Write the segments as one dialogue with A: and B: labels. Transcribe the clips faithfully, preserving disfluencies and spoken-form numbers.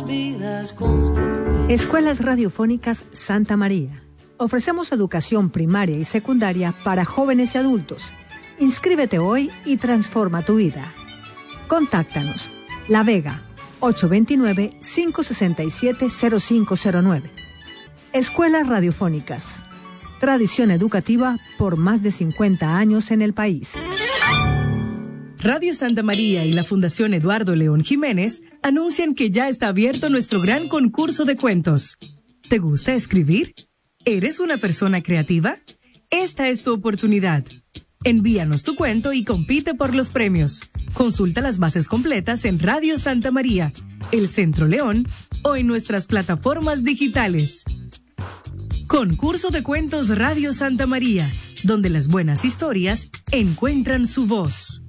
A: vidas construidas.
B: Escuelas Radiofónicas Santa María. Ofrecemos educación primaria y secundaria para jóvenes y adultos. Inscríbete hoy y transforma tu vida. Contáctanos. La Vega, ocho dos nueve, cinco seis siete, cero cinco cero nueve. Escuelas Radiofónicas. Tradición educativa por más de cincuenta años en el país.
C: Radio Santa María y la Fundación Eduardo León Jiménez anuncian que ya está abierto nuestro gran concurso de cuentos. ¿Te gusta escribir? ¿Eres una persona creativa? Esta es tu oportunidad. Envíanos tu cuento y compite por los premios. Consulta las bases completas en Radio Santa María, El Centro León o en nuestras plataformas digitales. Concurso de Cuentos Radio Santa María, donde las buenas historias encuentran su voz.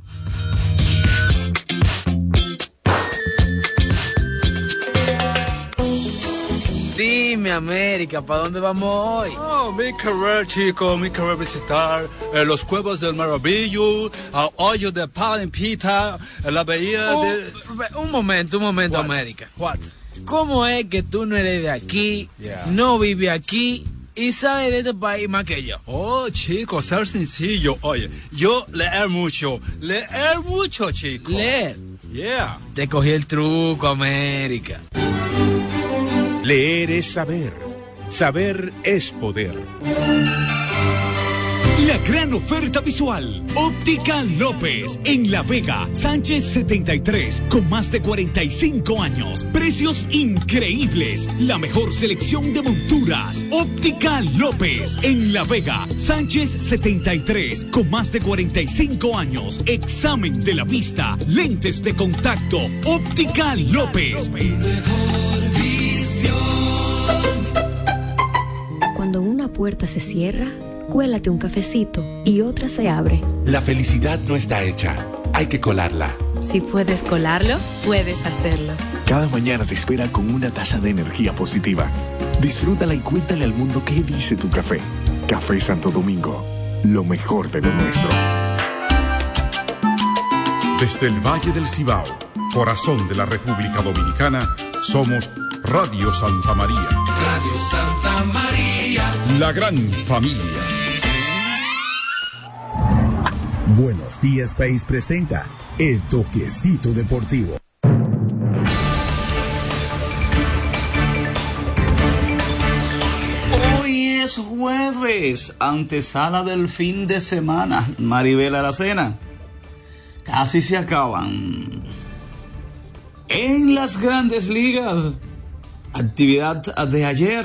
D: Dime, América, ¿para dónde vamos hoy?
E: Oh, mi querer, chico, mi querer visitar eh, los Cuevos del Maravillo, el hoyo de Palempita, la bahía
D: un,
E: de...
D: Un momento, un momento,
E: What?
D: América.
E: What?
D: ¿Cómo es que tú no eres de aquí,
E: Yeah.
D: no vives aquí y sabes de este país más que yo?
E: Oh, chico, ser sencillo. Oye, yo leer mucho, leer mucho, chico.
D: Leer.
E: Yeah.
D: Te cogí el truco, América.
F: Leer es saber. Saber es poder.
G: La gran oferta visual. Óptica López. En La Vega, Sánchez setenta y tres. Con más de cuarenta y cinco años. Precios increíbles. La mejor selección de monturas. Óptica López. En La Vega, Sánchez setenta y tres. Con más de cuarenta y cinco años. Examen de la vista. Lentes de contacto. Óptica López.
H: Cuando una puerta se cierra, cuélate un cafecito y otra se abre.
I: La felicidad no está hecha, hay que colarla.
J: Si puedes colarlo, puedes hacerlo.
K: Cada mañana te espera con una taza de energía positiva. Disfrútala y cuéntale al mundo qué dice tu café. Café Santo Domingo, lo mejor de lo nuestro.
L: Desde el Valle del Cibao, corazón de la República Dominicana, somos Radio Santa María.
A: Radio Santa María.
L: La gran familia.
M: Buenos Días País presenta El Toquecito Deportivo.
N: Hoy es jueves, antesala del fin de semana. Maribel Aracena. Casi se acaban. En las grandes ligas, actividad de ayer.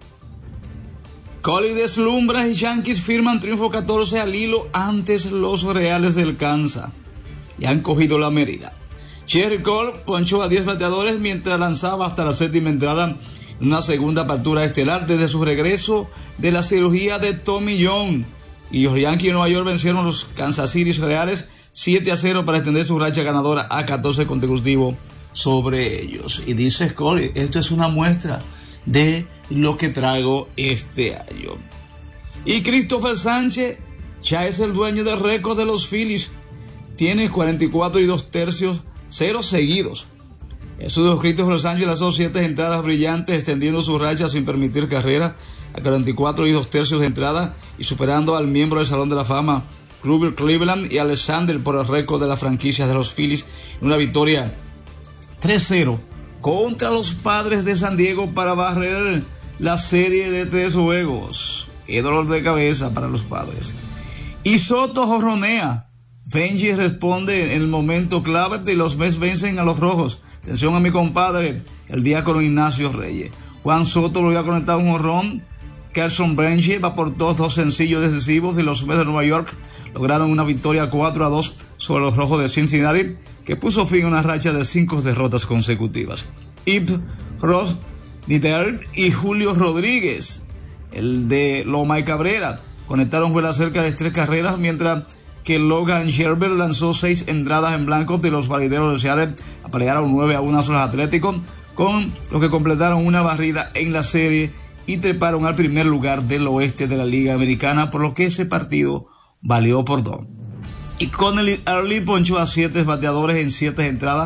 N: Coli deslumbra y Yankees firman triunfo catorce al hilo antes los Reales del Kansas. Y han cogido la medida. Gerrit Cole ponchó a diez bateadores mientras lanzaba hasta la séptima entrada en una segunda apertura estelar desde su regreso de la cirugía de Tommy John. Y los Yankees de Nueva York vencieron a los Kansas City Reales siete a cero para extender su racha ganadora a catorce consecutivos sobre ellos. Y dice Cole, esto es una muestra de lo que traigo este año. Y Christopher Sánchez ya es el dueño del récord de los Phillies. Tiene cuarenta y cuatro y dos tercios, cero seguidos. Eso de Christopher Sánchez lanzó siete entradas brillantes, extendiendo su racha sin permitir carrera a cuarenta y cuatro y dos tercios de entrada y superando al miembro del Salón de la Fama Grover Cleveland y Alexander por el récord de la franquicia de los Phillies. Una victoria tres cero contra los Padres de San Diego para barrer la serie de tres juegos. Qué dolor de cabeza para los Padres. Y Soto jorronea. Benji responde en el momento clave y los Mets vencen a los Rojos. Atención a mi compadre, el diácono Ignacio Reyes. Juan Soto lo había conectado un jonrón. Carson Benji va por todos dos sencillos decisivos y los Mets de Nueva York lograron una victoria cuatro a dos sobre los Rojos de Cincinnati, que puso fin a una racha de cinco derrotas consecutivas. Ip, Ross, Nider y Julio Rodríguez, el de Loma y Cabrera, conectaron fuera cerca de tres carreras, mientras que Logan Scherber lanzó seis entradas en blanco de los Marineros de Seattle, aparearon nueve a uno a los Atléticos, con lo que completaron una barrida en la serie y treparon al primer lugar del oeste de la Liga Americana, por lo que ese partido valió por dos. Y Connelly Early ponchó a siete bateadores en siete entradas.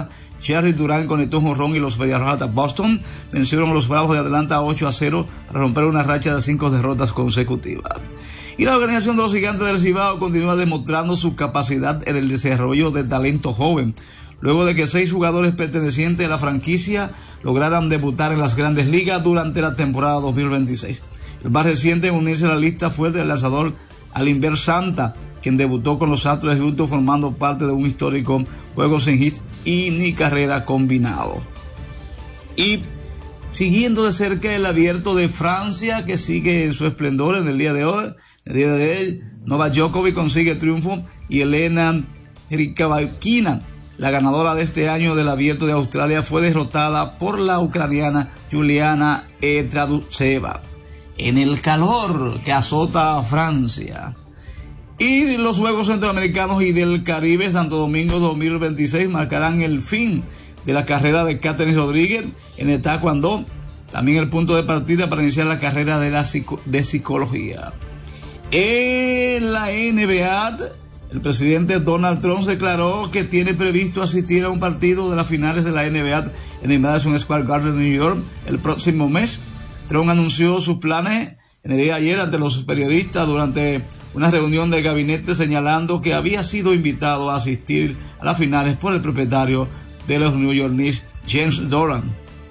N: Jerry Durán conectó un jonrón y los Medias Rojas de Boston vencieron a los Bravos de Atlanta ocho a cero para romper una racha de cinco derrotas consecutivas. Y la organización de los Gigantes del Cibao continúa demostrando su capacidad en el desarrollo de talento joven, luego de que seis jugadores pertenecientes a la franquicia lograran debutar en las Grandes Ligas durante la temporada dos mil veintiséis. El más reciente en unirse a la lista fue el del lanzador Alimber Santa, quien debutó con los Astros de Houston formando parte de un histórico juego sin hits y ni carrera combinado. Y siguiendo de cerca el Abierto de Francia, que sigue en su esplendor en el día de hoy, el día de hoy, Novak Djokovic consigue triunfo y Elena Rybakina, la ganadora de este año del Abierto de Australia, fue derrotada por la ucraniana Juliana Edradutseva en el calor que azota a Francia. Y los Juegos Centroamericanos y del Caribe Santo Domingo dos mil veintiséis marcarán el fin de la carrera de Katherine Rodríguez en el taekwondo, también el punto de partida para iniciar la carrera de, la psico- de psicología. En la N B A, el presidente Donald Trump declaró que tiene previsto asistir a un partido de las finales de la N B A en el Madison Square Garden de New York el próximo mes. Trump anunció sus planes en el día de ayer ante los periodistas durante una reunión del gabinete, señalando que había sido invitado a asistir a las finales por el propietario de los New York Knicks, James Dolan.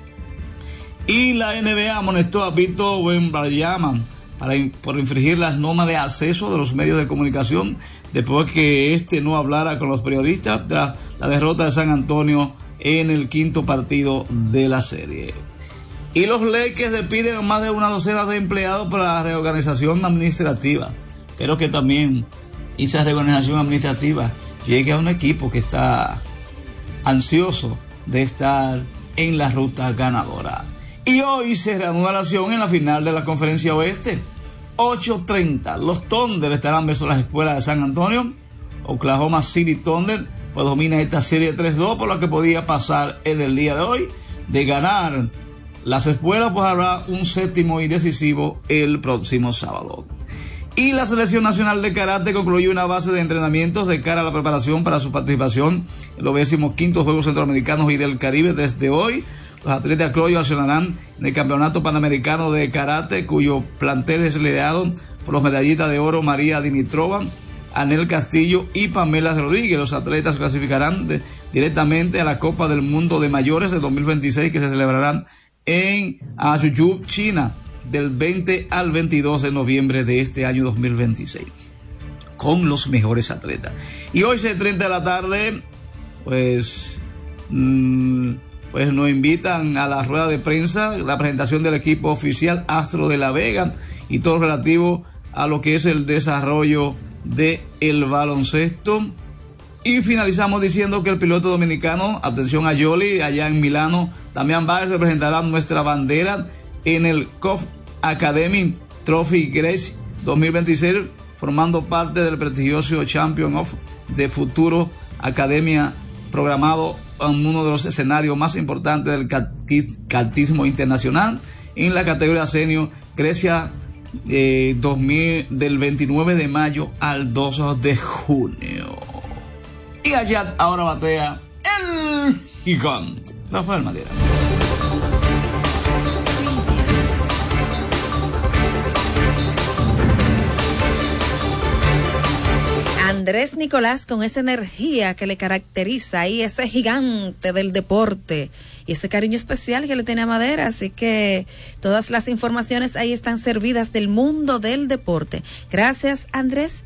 N: Y la N B A amonestó a Víctor Wembanyama para, por infringir las normas de acceso de los medios de comunicación después que este no hablara con los periodistas tras la derrota de San Antonio en el quinto partido de la serie. Y los Lakers despiden a más de una docena de empleados para la reorganización administrativa. Espero que también esa reorganización administrativa llegue a un equipo que está ansioso de estar en la ruta ganadora. Y hoy se reanuda la acción en la final de la Conferencia Oeste. ocho treinta. Los Thunder estarán versus las escuelas de San Antonio. Oklahoma City Thunder pues domina esta serie tres dos, por lo que podía pasar en el día de hoy. De ganar las escuelas, pues habrá un séptimo y decisivo el próximo sábado. Y la Selección Nacional de Karate concluyó una base de entrenamientos de cara a la preparación para su participación en los decimoquintos Juegos Centroamericanos y del Caribe. Desde hoy, los atletas criollos accionarán en el Campeonato Panamericano de Karate, cuyo plantel es liderado por los medallistas de oro María Dimitrova, Anel Castillo y Pamela Rodríguez. Los atletas clasificarán de, directamente a la Copa del Mundo de Mayores de dos mil veintiséis, que se celebrará en Hangzhou, China, del veinte al veintidós de noviembre de este año dos mil veintiséis, con los mejores atletas. Y hoy, seis treinta de la tarde, pues, mmm, pues nos invitan a la rueda de prensa, la presentación del equipo oficial Astro de la Vega y todo relativo a lo que es el desarrollo del baloncesto. Y finalizamos diciendo que el piloto dominicano, atención a Yoli, allá en Milano, Damián Báez, representará nuestra bandera en el C O F Academy Trophy Grace dos mil veintiséis, formando parte del prestigioso Champion of de Futuro Academia, programado en uno de los escenarios más importantes del kartismo internacional en la categoría senior, Grecia, eh, dos mil, del veintinueve de mayo al dos de junio. Y allá ahora batea el gigante Rafael Madera.
O: Andrés Nicolás, con esa energía que le caracteriza y ese gigante del deporte y ese cariño especial que le tiene a Madera, así que todas las informaciones ahí están servidas del mundo del deporte. Gracias, Andrés.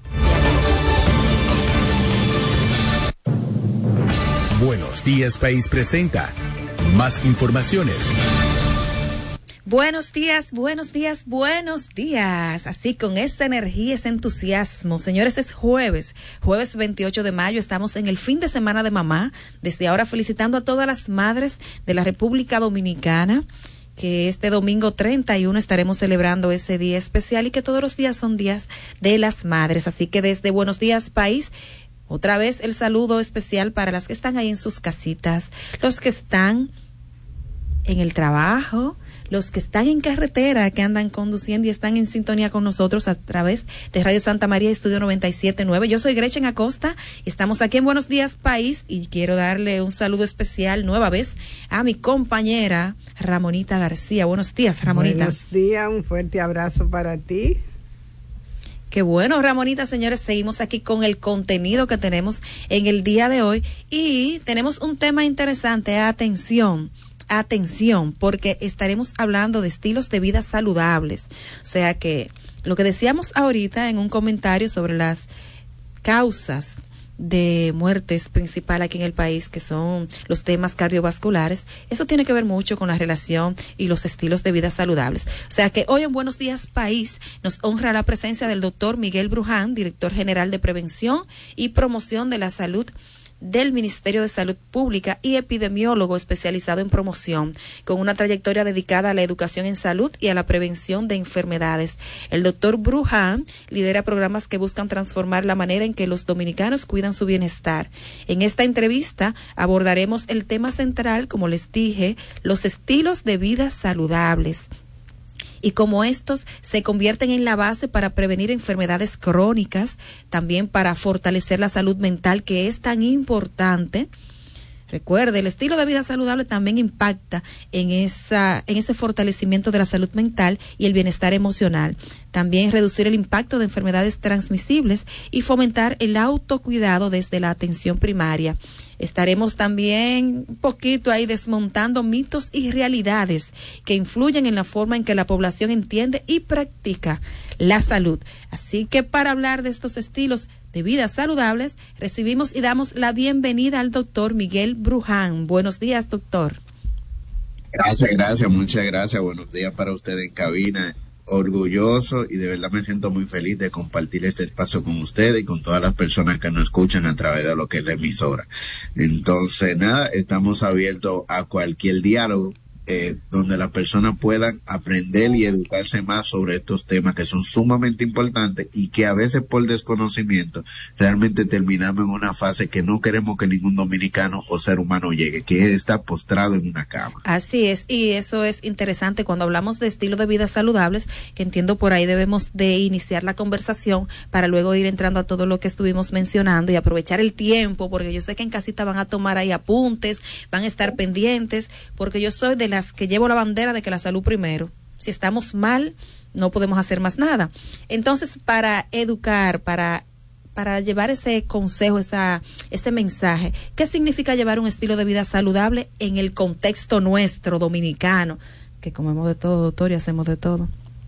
M: Buenos Días País presenta más informaciones.
O: Buenos días, buenos días, buenos días. Así con esa energía, ese entusiasmo. Señores, es jueves, jueves veintiocho de mayo. Estamos en el fin de semana de mamá. Desde ahora felicitando a todas las madres de la República Dominicana, que este domingo treinta y uno estaremos celebrando ese día especial y que todos los días son días de las madres. Así que desde Buenos Días País, otra vez el saludo especial para las que están ahí en sus casitas, los que están en el trabajo, los que están en carretera, que andan conduciendo y están en sintonía con nosotros a través de Radio Santa María, Estudio noventa y siete punto nueve. Yo soy Gretchen Acosta, estamos aquí en Buenos Días País y quiero darle un saludo especial nueva vez a mi compañera Ramonita García. Buenos días, Ramonita.
P: Buenos días, un fuerte abrazo para ti.
O: Qué bueno, Ramonita, señores, seguimos aquí con el contenido que tenemos en el día de hoy y tenemos un tema interesante. Atención. Atención, porque estaremos hablando de estilos de vida saludables. O sea que lo que decíamos ahorita en un comentario sobre las causas de muertes principal aquí en el país, que son los temas cardiovasculares, eso tiene que ver mucho con la relación y los estilos de vida saludables. O sea que hoy en Buenos Días País nos honra la presencia del doctor Miguel Bruján, director general de Prevención y Promoción de la Salud del Ministerio de Salud Pública y epidemiólogo especializado en promoción, con una trayectoria dedicada a la educación en salud y a la prevención de enfermedades. El doctor Bruján lidera programas que buscan transformar la manera en que los dominicanos cuidan su bienestar. En esta entrevista abordaremos el tema central, como les dije, los estilos de vida saludables, y cómo estos se convierten en la base para prevenir enfermedades crónicas, también para fortalecer la salud mental, que es tan importante. Recuerde, el estilo de vida saludable también impacta en esa, en ese fortalecimiento de la salud mental y el bienestar emocional. También reducir el impacto de enfermedades transmisibles y fomentar el autocuidado desde la atención primaria. Estaremos también un poquito ahí desmontando mitos y realidades que influyen en la forma en que la población entiende y practica la salud. Así que para hablar de estos estilos de vida saludables, recibimos y damos la bienvenida al doctor Miguel Bruján. Buenos días, doctor.
Q: Gracias, gracias, muchas gracias. Buenos días para usted en cabina. Orgulloso y de verdad me siento muy feliz de compartir este espacio con ustedes y con todas las personas que nos escuchan a través de lo que es la emisora. Entonces, nada, estamos abiertos a cualquier diálogo eh, donde las personas puedan aprender y educarse más sobre estos temas que son sumamente importantes y que a veces por desconocimiento realmente terminamos en una fase que no queremos que ningún dominicano o ser humano llegue, que es estar postrado en una cama.
O: Así es, y eso es interesante cuando hablamos de estilo de vida saludables, que entiendo por ahí debemos de iniciar la conversación para luego ir entrando a todo lo que estuvimos mencionando y aprovechar el tiempo, porque yo sé que en casita van a tomar ahí apuntes, van a estar pendientes, porque yo soy de las que llevo la bandera de que la salud primero. Si estamos mal, no podemos hacer más nada. Entonces, para educar, para para llevar ese consejo, esa ese mensaje, ¿qué significa llevar un estilo de vida saludable en el contexto nuestro dominicano, que comemos de todo, doctor, y hacemos de todo?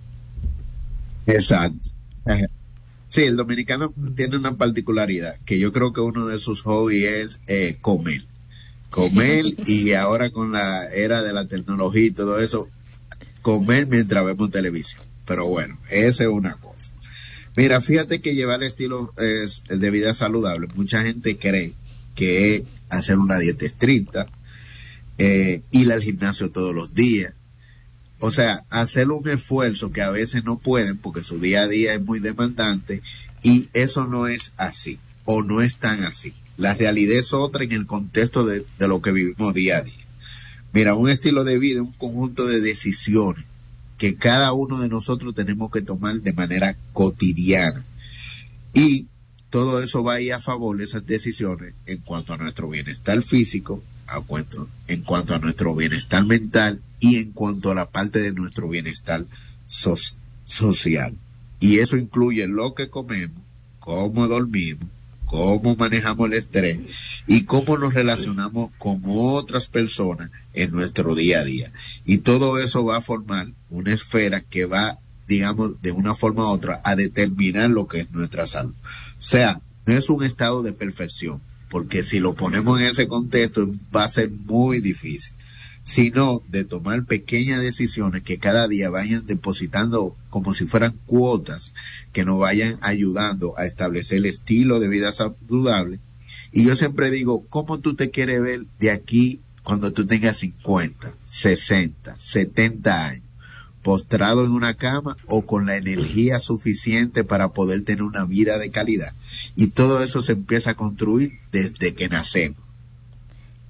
Q: Exacto. Sí, el dominicano tiene una particularidad, que yo creo que uno de sus hobbies es eh, comer. Comer y ahora con la era de la tecnología y todo eso, comer mientras vemos televisión. Pero bueno, esa es una cosa. Mira, fíjate que llevar el estilo es, de vida saludable, mucha gente cree que es hacer una dieta estricta, eh, ir al gimnasio todos los días. O sea, hacer un esfuerzo que a veces no pueden porque su día a día es muy demandante, y eso no es así, o no es tan así. La realidad es otra en el contexto de, de lo que vivimos día a día. Mira, un estilo de vida es un conjunto de decisiones que cada uno de nosotros tenemos que tomar de manera cotidiana. Y todo eso va a ir a favor de esas decisiones en cuanto a nuestro bienestar físico, a cuanto, en cuanto a nuestro bienestar mental y en cuanto a la parte de nuestro bienestar so- social. Y eso incluye lo que comemos, cómo dormimos, cómo manejamos el estrés y cómo nos relacionamos con otras personas en nuestro día a día. Y todo eso va a formar una esfera que va, digamos, de una forma u otra a determinar lo que es nuestra salud. O sea, no es un estado de perfección, porque si lo ponemos en ese contexto va a ser muy difícil, sino de tomar pequeñas decisiones que cada día vayan depositando como si fueran cuotas que nos vayan ayudando a establecer el estilo de vida saludable. Y yo siempre digo, ¿cómo tú te quieres ver de aquí cuando tú tengas cincuenta, sesenta, setenta años? ¿Postrado en una cama o con la energía suficiente para poder tener una vida de calidad? Y todo eso se empieza a construir desde que nacemos.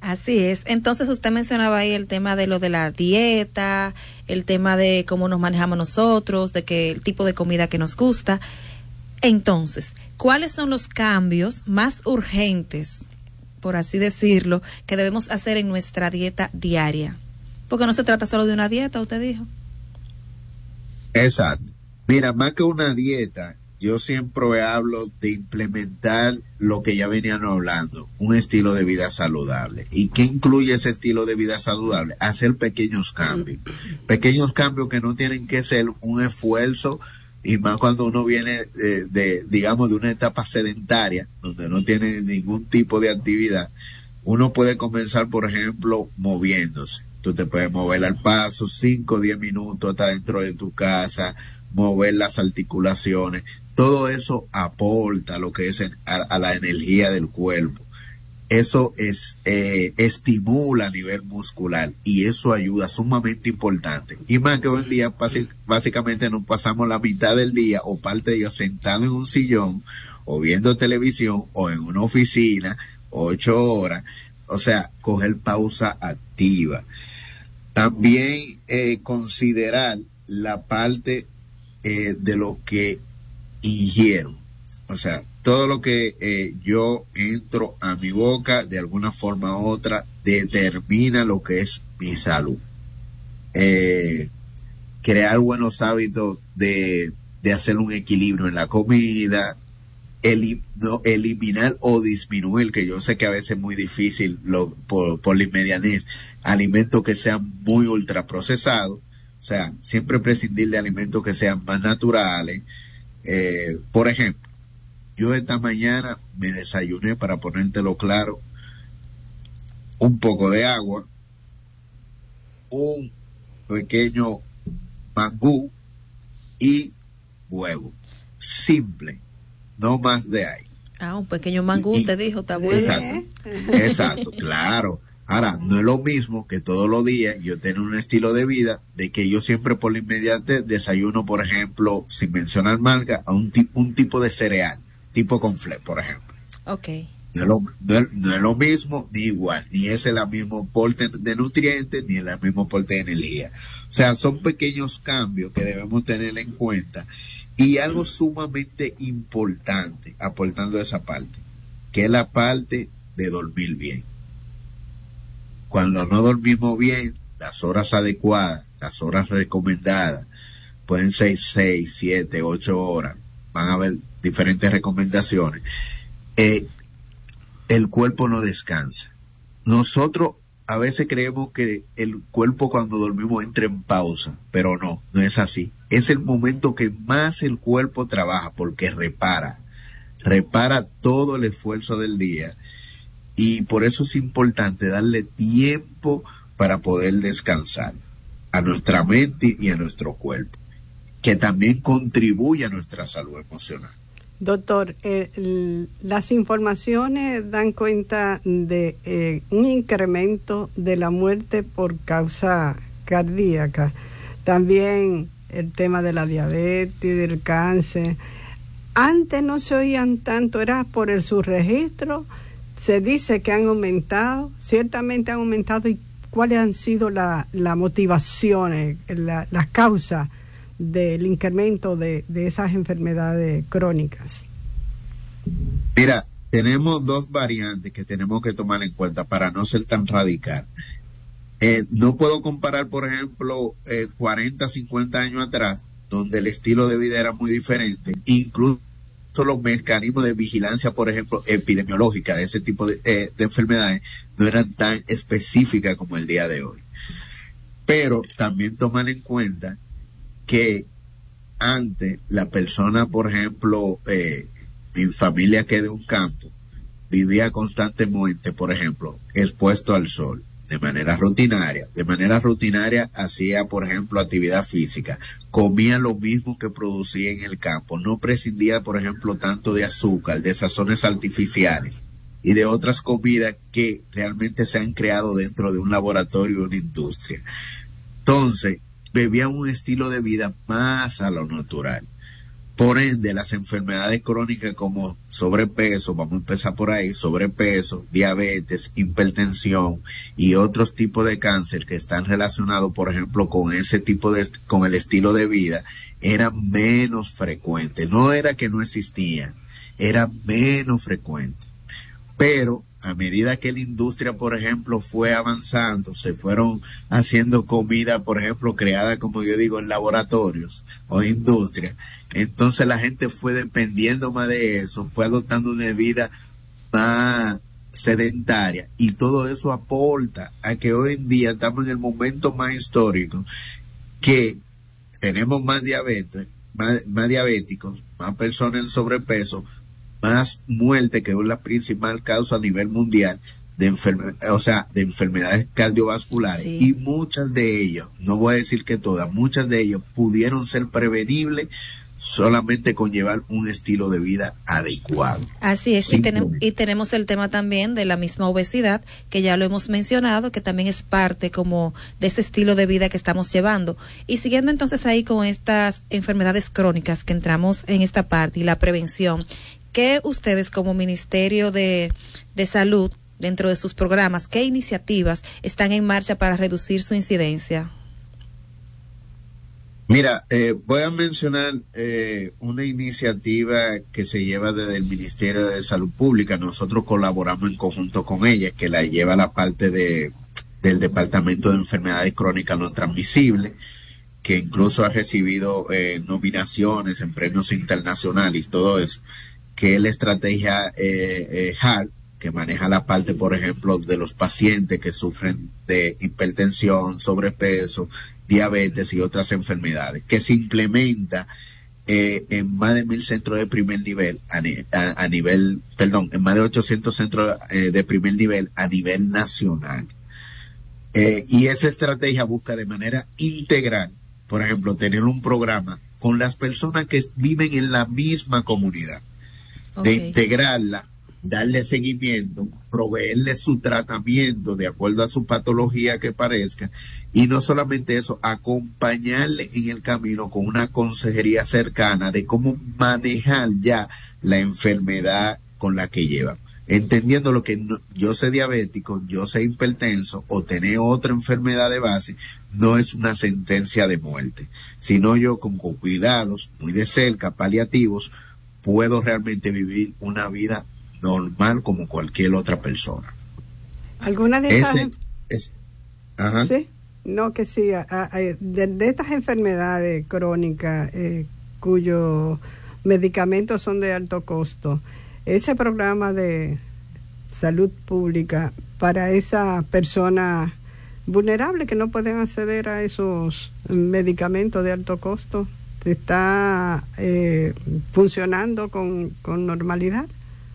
O: Así es. Entonces usted mencionaba ahí el tema de lo de la dieta, el tema de cómo nos manejamos nosotros, de que el tipo de comida que nos gusta. Entonces, ¿cuáles son los cambios más urgentes, por así decirlo, que debemos hacer en nuestra dieta diaria? Porque no se trata solo de una dieta, usted dijo.
Q: Exacto. Mira, más que una dieta, yo siempre hablo de implementar lo que ya venían hablando, un estilo de vida saludable. ¿Y qué incluye ese estilo de vida saludable? Hacer pequeños cambios. Pequeños cambios que no tienen que ser un esfuerzo, y más cuando uno viene de, de, digamos, de una etapa sedentaria, donde no tiene ningún tipo de actividad. Uno puede comenzar, por ejemplo, moviéndose. Tú te puedes mover al paso, cinco o diez minutos hasta dentro de tu casa, mover las articulaciones. Todo eso aporta lo que es en, a, a la energía del cuerpo. Eso es eh, estimula a nivel muscular y eso ayuda sumamente importante. Y más que hoy en día básicamente nos pasamos la mitad del día o parte de ellos sentado en un sillón o viendo televisión o en una oficina ocho horas. O sea, coger pausa activa. También eh, considerar la parte eh, de lo que ingiero. O sea, todo lo que eh, yo entro a mi boca, de alguna forma u otra, determina lo que es mi salud. Eh, crear buenos hábitos de, de hacer un equilibrio en la comida, elim, no, eliminar o disminuir, que yo sé que a veces es muy difícil lo, por, por la inmediatez, alimentos que sean muy ultraprocesados. O sea, siempre prescindir de alimentos que sean más naturales. Eh, por ejemplo, yo esta mañana me desayuné, para ponértelo claro, un poco de agua, un pequeño mangú y huevo. Simple, no más de ahí.
O: Ah, un pequeño mangú, y, te dijo, está bueno.
Q: Exacto, exacto, claro. Ahora, no es lo mismo que todos los días yo tengo un estilo de vida de que yo siempre por la inmediatez desayuno, por ejemplo, sin mencionar marca, a un, tipo, un tipo de cereal, tipo conflé, por ejemplo.
O: Ok.
Q: No es, lo, no, es, no es lo mismo ni igual, ni es el mismo aporte de nutrientes, ni el mismo aporte de energía. O sea, son pequeños cambios que debemos tener en cuenta. Y algo sumamente importante, aportando esa parte, que es la parte de dormir bien. Cuando no dormimos bien, las horas adecuadas, las horas recomendadas, pueden ser seis, siete, ocho horas, van a haber diferentes recomendaciones, eh, el cuerpo no descansa. Nosotros a veces creemos que el cuerpo cuando dormimos entra en pausa, pero no, no es así. Es el momento que más el cuerpo trabaja porque repara, repara todo el esfuerzo del día. Y por eso es importante darle tiempo para poder descansar a nuestra mente y a nuestro cuerpo, que también contribuye a nuestra salud emocional.
P: Doctor, eh, l- las informaciones dan cuenta de eh, un incremento de la muerte por causa cardíaca, también el tema de la diabetes, del cáncer. Antes no se oían tanto, era por el subregistro. Se dice que han aumentado, ciertamente han aumentado. ¿Y cuáles han sido la, la motivaciones, la, las causas del incremento de, de esas enfermedades crónicas?
Q: Mira, tenemos dos variantes que tenemos que tomar en cuenta para no ser tan radical. Eh, no puedo comparar, por ejemplo, eh, cuarenta, cincuenta años atrás, donde el estilo de vida era muy diferente, incluso los mecanismos de vigilancia, por ejemplo, epidemiológica de ese tipo de, eh, de enfermedades no eran tan específicas como el día de hoy. Pero también tomar en cuenta que antes la persona, por ejemplo, eh, mi familia que es de un campo, vivía constantemente, por ejemplo, expuesto al sol de manera rutinaria. De manera rutinaria hacía, por ejemplo, actividad física, comía lo mismo que producía en el campo, no prescindía, por ejemplo, tanto de azúcar, de sazones artificiales y de otras comidas que realmente se han creado dentro de un laboratorio o una industria. Entonces, bebía un estilo de vida más a lo natural. Por ende, las enfermedades crónicas como sobrepeso, vamos a empezar por ahí, sobrepeso, diabetes, hipertensión y otros tipos de cáncer que están relacionados, por ejemplo, con ese tipo de, con el estilo de vida, eran menos frecuentes. No era que no existían, era menos frecuente. Pero a medida que la industria, por ejemplo, fue avanzando, se fueron haciendo comida, por ejemplo, creada, como yo digo, en laboratorios o industria, entonces la gente fue dependiendo más de eso, fue adoptando una vida más sedentaria, y todo eso aporta a que hoy en día estamos en el momento más histórico que tenemos más diabetes, más, más diabéticos, más personas en sobrepeso, más muerte, que es la principal causa a nivel mundial de enferme o sea, de enfermedades cardiovasculares. Sí. Y muchas de ellas, no voy a decir que todas, muchas de ellas pudieron ser prevenibles solamente con llevar un estilo de vida adecuado.
O: Así es, y, tenemos, y tenemos el tema también de la misma obesidad, que ya lo hemos mencionado, que también es parte como de ese estilo de vida que estamos llevando. Y siguiendo entonces ahí con estas enfermedades crónicas que entramos en esta parte y la prevención, ¿qué ustedes como Ministerio de, de Salud, dentro de sus programas, qué iniciativas están en marcha para reducir su incidencia?
Q: Mira, eh, voy a mencionar eh, una iniciativa que se lleva desde el Ministerio de Salud Pública. Nosotros colaboramos en conjunto con ella, que la lleva la parte de, del Departamento de Enfermedades Crónicas No Transmisibles, que incluso ha recibido eh, nominaciones en premios internacionales y todo eso, que es la estrategia eh, eh, H A R, que maneja la parte, por ejemplo, de los pacientes que sufren de hipertensión, sobrepeso, diabetes y otras enfermedades, que se implementa eh, en más de mil centros de primer nivel, a, a, a nivel, perdón, en más de ochocientos centros eh, de primer nivel a nivel nacional. Eh, y esa estrategia busca de manera integral, por ejemplo, tener un programa con las personas que viven en la misma comunidad, okay, de integrarla, darle seguimiento, proveerle su tratamiento de acuerdo a su patología que parezca, y no solamente eso, acompañarle en el camino con una consejería cercana de cómo manejar ya la enfermedad con la que llevan. Entendiendo lo que no, yo sé diabético, yo sé hipertenso o tener otra enfermedad de base, no es una sentencia de muerte, sino yo con cuidados muy de cerca, paliativos, puedo realmente vivir una vida normal como cualquier otra persona.
P: ¿Alguna de esas?
Q: Ese, es, ajá.
P: Sí, no, que sí, a, a, de, de estas enfermedades crónicas eh, cuyos medicamentos son de alto costo, ese programa de salud pública para esas personas vulnerables que no pueden acceder a esos medicamentos de alto costo, ¿está eh, funcionando con, con normalidad?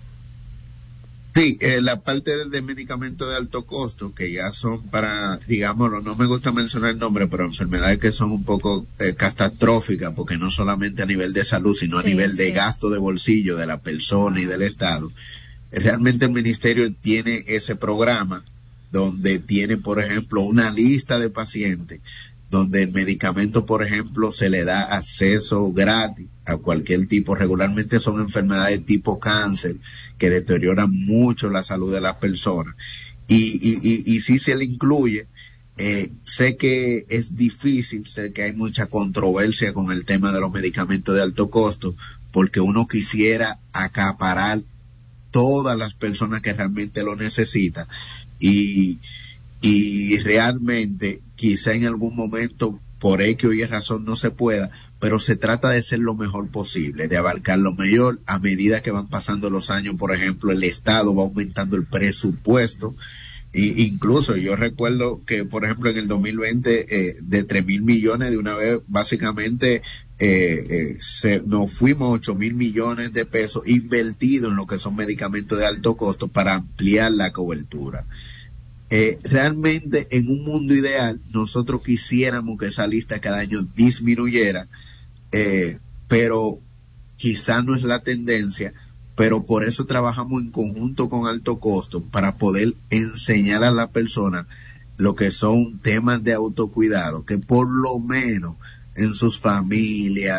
Q: Sí, eh, la parte de, de medicamentos de alto costo, que ya son para, digámoslo, no me gusta mencionar el nombre, pero enfermedades que son un poco eh, catastróficas, porque no solamente a nivel de salud, sino a sí, nivel sí. de gasto de bolsillo de la persona y del Estado. Realmente el Ministerio tiene ese programa donde tiene, por ejemplo, una lista de pacientes, donde el medicamento, por ejemplo, se le da acceso gratis a cualquier tipo. Regularmente son enfermedades tipo cáncer que deterioran mucho la salud de las personas. Y, y, y, y si se le incluye, eh, sé que es difícil, sé que hay mucha controversia con el tema de los medicamentos de alto costo, porque uno quisiera acaparar todas las personas que realmente lo necesitan. Y, y realmente quizá en algún momento por X o Y razón no se pueda, pero se trata de ser lo mejor posible, de abarcar lo mejor. A medida que van pasando los años, por ejemplo, el Estado va aumentando el presupuesto, e incluso yo recuerdo que, por ejemplo, en el dos mil veinte, eh, de tres mil millones de una vez, básicamente, eh, eh, se, nos fuimos ocho mil millones de pesos invertidos en lo que son medicamentos de alto costo para ampliar la cobertura. Eh, realmente en un mundo ideal nosotros quisiéramos que esa lista cada año disminuyera, eh, pero quizá no es la tendencia, pero por eso trabajamos en conjunto con alto costo para poder enseñar a la persona lo que son temas de autocuidado, que por lo menos en sus familias,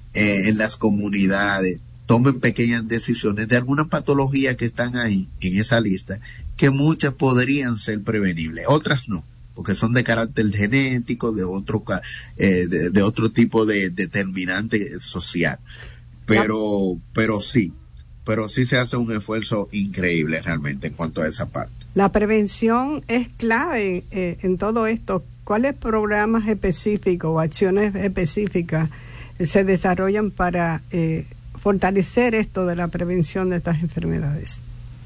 Q: eh, en las comunidades, tomen pequeñas decisiones de algunas patologías que están ahí en esa lista, que muchas podrían ser prevenibles, otras no, porque son de carácter genético, de otro eh, de, de otro tipo de determinante social. Pero, pero sí, pero sí se hace un esfuerzo increíble realmente en cuanto a esa parte.
P: La prevención es clave eh, en todo esto. ¿Cuáles programas específicos o acciones específicas se desarrollan para eh, fortalecer esto de la prevención de estas enfermedades?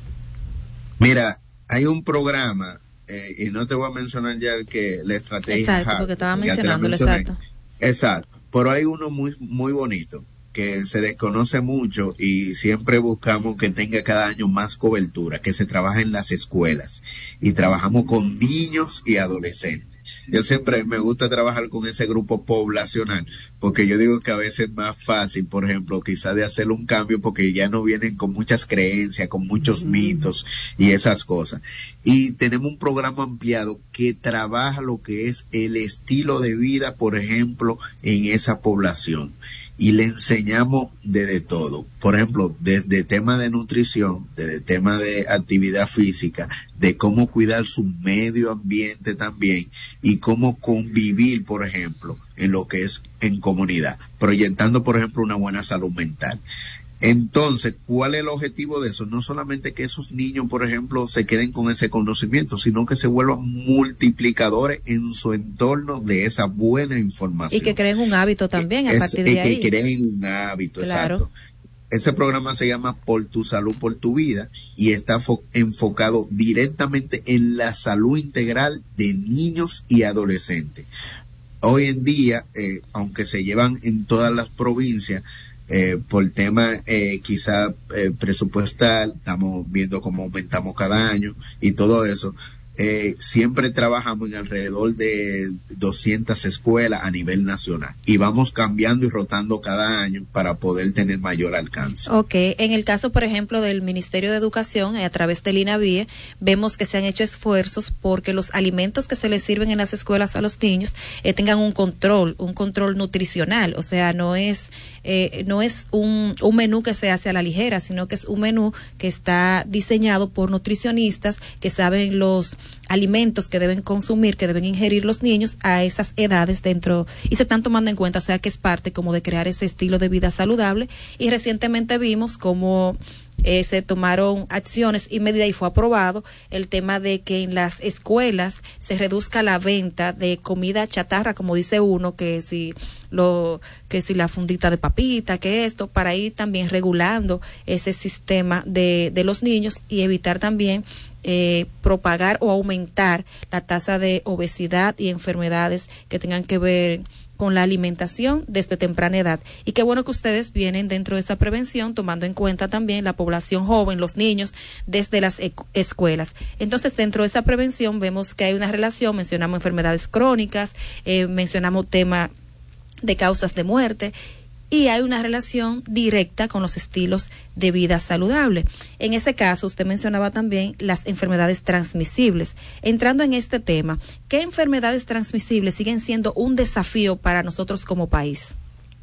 Q: Mira, hay un programa, eh, y no te voy a mencionar ya el que la estrategia.
O: Exacto, porque estaba mencionándolo, exacto.
Q: Exacto, pero hay uno muy, muy bonito que se desconoce mucho y siempre buscamos que tenga cada año más cobertura, que se trabaja en las escuelas y trabajamos con niños y adolescentes. Yo siempre me gusta trabajar con ese grupo poblacional, porque yo digo que a veces es más fácil, por ejemplo, quizás de hacer un cambio, porque ya no vienen con muchas creencias, con muchos mitos y esas cosas. Y tenemos un programa ampliado que trabaja lo que es el estilo de vida, por ejemplo, en esa población. Y le enseñamos desde todo, por ejemplo, desde tema de nutrición, desde tema de actividad física, de cómo cuidar su medio ambiente también y cómo convivir, por ejemplo, en lo que es en comunidad, proyectando, por ejemplo, una buena salud mental. Entonces, ¿cuál es el objetivo de eso? No solamente que esos niños, por ejemplo, se queden con ese conocimiento, sino que se vuelvan multiplicadores en su entorno de esa buena información.
O: Y que creen un hábito también a
Q: es,
O: partir de
Q: que
O: ahí.
Q: Que creen un hábito,
O: claro.
Q: Exacto. Ese programa se llama Por tu Salud, por tu Vida, y está enfocado directamente en la salud integral de niños y adolescentes. Hoy en día, eh, aunque se llevan en todas las provincias, Eh, por tema eh, quizá eh, presupuestal, estamos viendo cómo aumentamos cada año y todo eso, eh, siempre trabajamos en alrededor de doscientas escuelas a nivel nacional y vamos cambiando y rotando cada año para poder tener mayor alcance.
O: Ok, en el caso, por ejemplo, del Ministerio de Educación, eh, a través del INAVIE, vemos que se han hecho esfuerzos porque los alimentos que se les sirven en las escuelas a los niños eh, tengan un control, un control nutricional, o sea, no es Eh, no es un, un menú que se hace a la ligera, sino que es un menú que está diseñado por nutricionistas que saben los alimentos que deben consumir, que deben ingerir los niños a esas edades dentro, y se están tomando en cuenta, o sea que es parte como de crear ese estilo de vida saludable. Y recientemente vimos como Eh, se tomaron acciones y medidas y fue aprobado el tema de que en las escuelas se reduzca la venta de comida chatarra, como dice uno, que si lo que si la fundita de papita, que esto, para ir también regulando ese sistema de, de los niños y evitar también eh, propagar o aumentar la tasa de obesidad y enfermedades que tengan que ver con la alimentación desde temprana edad. Y qué bueno que ustedes vienen dentro de esa prevención, tomando en cuenta también la población joven, los niños, desde las e- escuelas. Entonces, dentro de esa prevención vemos que hay una relación, mencionamos enfermedades crónicas, eh, mencionamos tema de causas de muerte, y hay una relación directa con los estilos de vida saludable. En ese caso, usted mencionaba también las enfermedades transmisibles. Entrando en este tema, ¿qué enfermedades transmisibles siguen siendo un desafío para nosotros como país?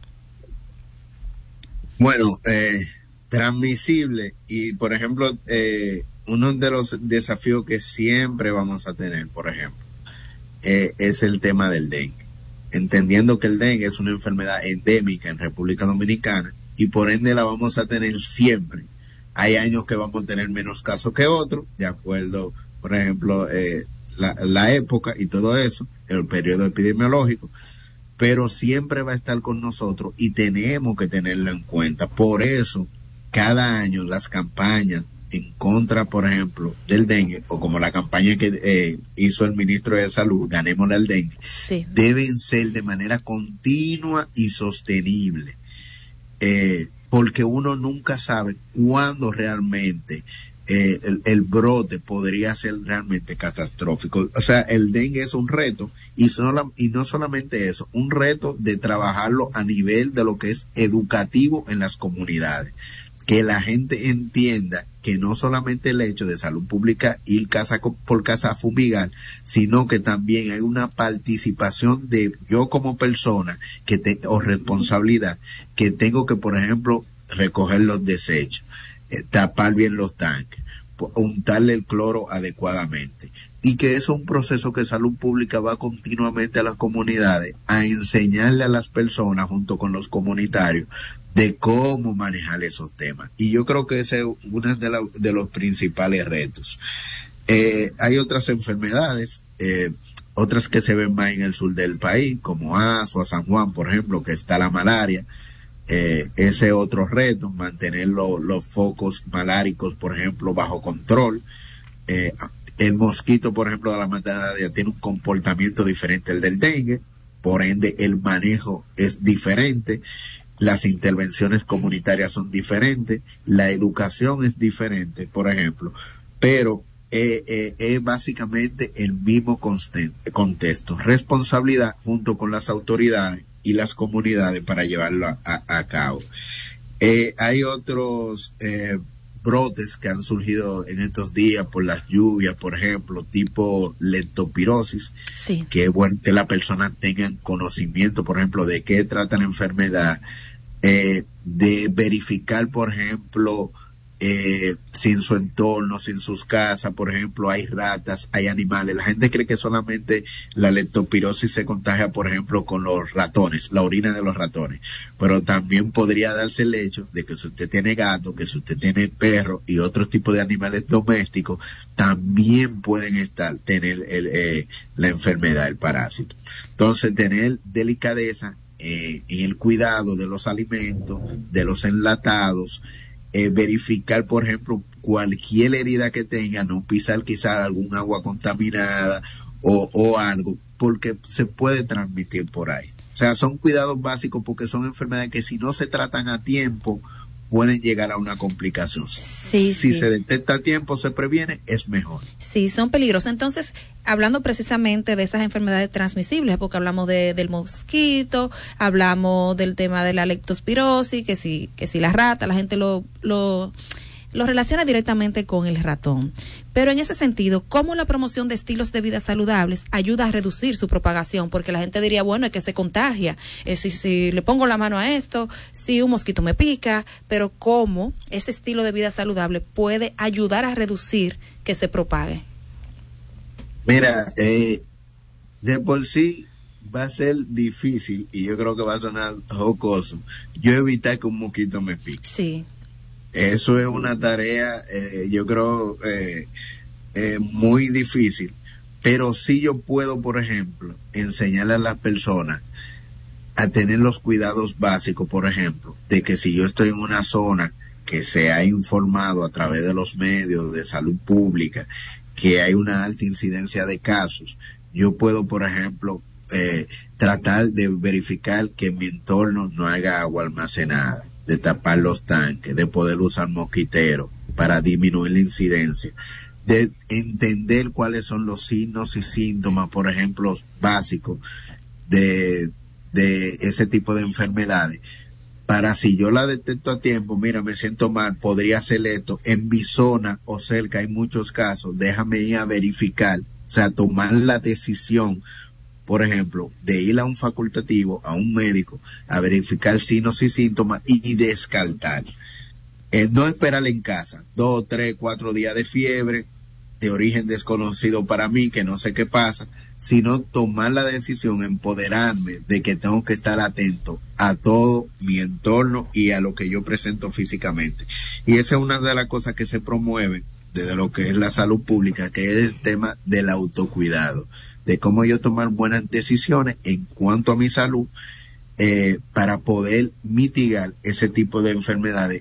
Q: Bueno, eh, transmisible y, por ejemplo, eh, uno de los desafíos que siempre vamos a tener, por ejemplo, eh, es el tema del dengue. Entendiendo que el dengue es una enfermedad endémica en República Dominicana y por ende la vamos a tener siempre. Hay años que vamos a tener menos casos que otros, de acuerdo, por ejemplo, eh, la, la época y todo eso, el periodo epidemiológico, pero siempre va a estar con nosotros y tenemos que tenerlo en cuenta. Por eso, cada año las campañas en contra, por ejemplo, del dengue, o como la campaña que eh, hizo el ministro de Salud, Ganémosle al dengue,
O: sí,
Q: deben ser de manera continua y sostenible, eh, porque uno nunca sabe cuándo realmente eh, el, el brote podría ser realmente catastrófico. O sea, el dengue es un reto, y, sola, y no solamente eso, un reto de trabajarlo a nivel de lo que es educativo en las comunidades. que la gente entienda que no solamente el hecho de salud pública ir casa por casa a fumigar, sino que también hay una participación de yo como persona que te, o responsabilidad que tengo que, por ejemplo, recoger los desechos, eh, tapar bien los tanques, untarle el cloro adecuadamente, y que eso es un proceso que salud pública va continuamente a las comunidades a enseñarle a las personas junto con los comunitarios de cómo manejar esos temas. Y yo creo que ese es uno de, la, de los principales retos. Eh, hay otras enfermedades, eh, otras que se ven más en el sur del país, como Azua, San Juan, por ejemplo, que está la malaria. Eh, ese otro reto, mantener lo, los focos maláricos, por ejemplo, bajo control. Eh, el mosquito, por ejemplo, de la malaria tiene un comportamiento diferente al del dengue, por ende el manejo es diferente, las intervenciones comunitarias son diferentes, la educación es diferente, por ejemplo, pero es eh, eh, básicamente el mismo contexto, responsabilidad junto con las autoridades y las comunidades para llevarlo a, a, a cabo. Eh, hay otros eh, brotes que han surgido en estos días por las lluvias, por ejemplo, tipo leptospirosis,
O: sí.
Q: que es bueno que la persona tenga conocimiento, por ejemplo, de qué trata la enfermedad, eh, de verificar, por ejemplo, Eh, si en su entorno, si en sus casas, por ejemplo, hay ratas, hay animales. La gente cree que solamente la leptospirosis se contagia, por ejemplo, con los ratones, la orina de los ratones, pero también podría darse el hecho de que si usted tiene gato, que si usted tiene perro y otros tipos de animales domésticos, también pueden estar, tener el, eh, la enfermedad, el parásito. Entonces, tener delicadeza eh, en el cuidado de los alimentos, de los enlatados, Eh, verificar, por ejemplo, cualquier herida que tenga, no pisar quizás algún agua contaminada o, o algo, porque se puede transmitir por ahí. O sea, son cuidados básicos porque son enfermedades que si no se tratan a tiempo pueden llegar a una complicación.
O: Sí,
Q: si
O: sí.
Q: se detecta a tiempo, se previene, es mejor.
O: Sí, son peligrosas. Entonces, hablando precisamente de estas enfermedades transmisibles, porque hablamos de, del mosquito, hablamos del tema de la leptospirosis, que si, que si la rata, la gente lo, lo, lo relaciona directamente con el ratón. Pero en ese sentido, ¿cómo la promoción de estilos de vida saludables ayuda a reducir su propagación? Porque la gente diría, bueno, es que se contagia. Eh, si, si le pongo la mano a esto, si un mosquito me pica, pero ¿cómo ese estilo de vida saludable puede ayudar a reducir que se propague?
Q: Mira, eh, de por sí va a ser difícil, y yo creo que va a sonar jocoso, yo evitar que un mosquito me pique.
O: Sí.
Q: Eso es una tarea, eh, yo creo, eh, eh, muy difícil, pero sí yo puedo, por ejemplo, enseñarle a las personas a tener los cuidados básicos, por ejemplo, de que si yo estoy en una zona que se ha informado a través de los medios de salud pública que hay una alta incidencia de casos, yo puedo, por ejemplo, eh, tratar de verificar que en mi entorno no haya agua almacenada, de tapar los tanques, de poder usar mosquiteros para disminuir la incidencia, de entender cuáles son los signos y síntomas, por ejemplo, básicos de, de ese tipo de enfermedades, para si yo la detecto a tiempo, mira, me siento mal, podría hacer esto, en mi zona o cerca hay muchos casos, déjame ir a verificar, o sea, tomar la decisión, por ejemplo, de ir a un facultativo, a un médico, a verificar signos y síntomas y, y descartar. Eh, no esperar en casa, dos, tres, cuatro días de fiebre, de origen desconocido para mí, que no sé qué pasa, sino tomar la decisión, empoderarme de que tengo que estar atento a todo mi entorno y a lo que yo presento físicamente. Y esa es una de las cosas que se promueven desde lo que es la salud pública, que es el tema del autocuidado, de cómo yo tomar buenas decisiones en cuanto a mi salud, eh, para poder mitigar ese tipo de enfermedades